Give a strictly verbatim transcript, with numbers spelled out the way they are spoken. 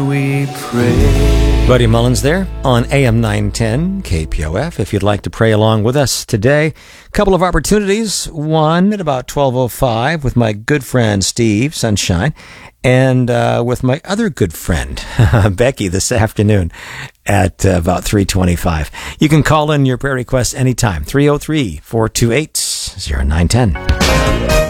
we pray. Buddy Mullins there on A M nine ten K P O F. If you'd like to pray along with us today, a couple of opportunities. One at about twelve oh five with my good friend Steve Sunshine, and uh, with my other good friend Becky this afternoon at uh, about three twenty-five. You can call in your prayer requests anytime. three oh three, four two eight, oh nine one oh.